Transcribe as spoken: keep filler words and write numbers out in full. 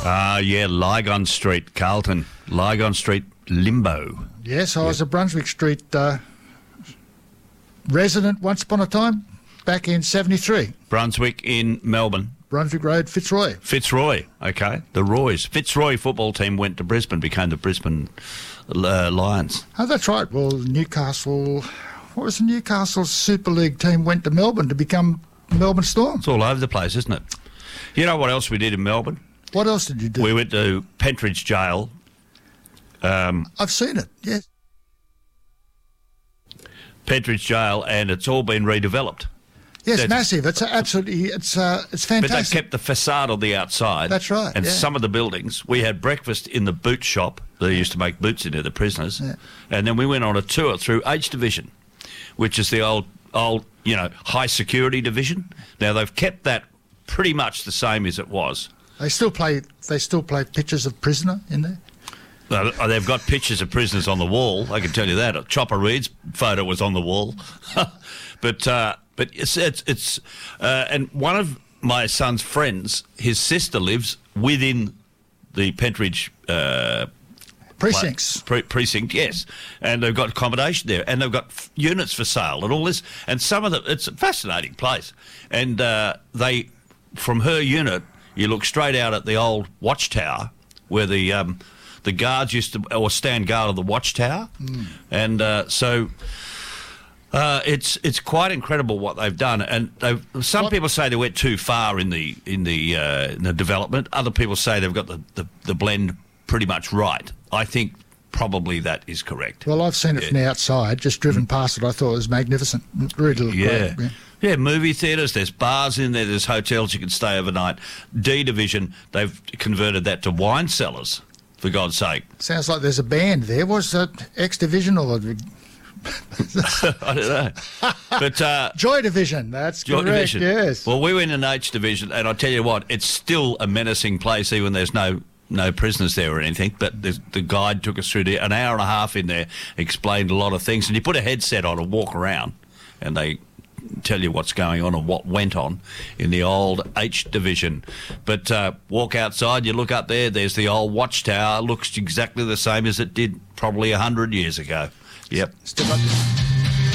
Ah, uh, yeah, Lygon Street, Carlton. Lygon Street, Limbo. Yes, I yeah. was a Brunswick Street uh, resident once upon a time, back in seventy-three. Brunswick in Melbourne. Brunswick Road, Fitzroy. Fitzroy, okay. The Roys. Fitzroy football team went to Brisbane, became the Brisbane uh, Lions. Oh, that's right. Well, Newcastle, what was the Newcastle Super League team went to Melbourne to become Melbourne Storm? It's all over the place, isn't it? You know what else we did in Melbourne? What else did you do? We went to Pentridge Jail. Um, I've seen it, yes. Pentridge Jail, and it's all been redeveloped. Yes, That's, massive. It's absolutely, it's uh, it's fantastic. But they kept the facade on the outside. That's right. And yeah. some of the buildings, we had breakfast in the boot shop. They used to make boots in there, the prisoners. Yeah. And then we went on a tour through H Division, which is the old, old, you know, high security division. Now they've kept that pretty much the same as it was. They still play. They still play pictures of prisoner in there. Uh, they've got pictures of prisoners on the wall. I can tell you that. Chopper Reed's photo was on the wall, but. Uh, But it's it's, it's uh, and one of my son's friends, his sister lives within the Pentridge uh, precincts. Pre- precinct, yes, and they've got accommodation there, and they've got f- units for sale and all this, and some of the it's a fascinating place, and uh, they from her unit you look straight out at the old watchtower where the um, the guards used to or stand guard of the watchtower, mm. and uh, so. Uh, it's it's quite incredible what they've done, and they've, some what? people say they went too far in the in the uh, in the development. Other people say they've got the, the, the blend pretty much right. I think probably that is correct. Well, I've seen it yeah. from the outside, just driven mm. past it. I thought it was magnificent. It really looked yeah. great. Yeah. yeah, movie theatres. There's bars in there. There's hotels you can stay overnight. D Division, they've converted that to wine cellars. For God's sake. Sounds like there's a band there. Was that X Division or? I don't know. But uh, Joy Division, that's Joy correct, Division. yes. Well, we went in H Division, and I tell you what, it's still a menacing place, even there's no no prisoners there or anything. But the, the guide took us through the, an hour and a half in there, explained a lot of things, and you put a headset on and walk around, and they tell you what's going on and what went on in the old H Division. But uh, walk outside, you look up there, there's the old watchtower, looks exactly the same as it did probably a hundred years ago. Yep. Still up there.